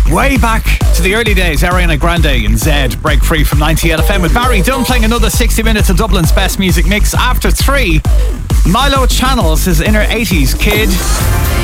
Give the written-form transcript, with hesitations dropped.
Way back to the early days, Ariana Grande and Zed break free from 98 FM with Barry Dunn playing another 60 minutes of Dublin's best music mix. After 3, Milo Channels, his inner 80s kid.